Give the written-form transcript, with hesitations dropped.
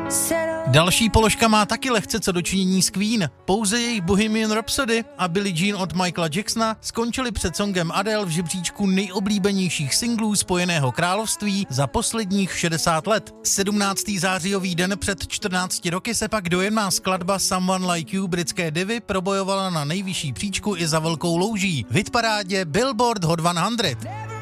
Další položka má taky lehce co dočinění s Queen. Pouze jejich Bohemian Rhapsody a Billie Jean od Michaela Jacksona skončili před songem Adele v žebříčku nejoblíbenějších singlů Spojeného království za posledních 60 let. 17. zářijový den před 14 roky se pak dojemná skladba Someone Like You britské divy probojovala na nejvyšší příčku i za velkou louží v hitparádě Billboard Hot 100.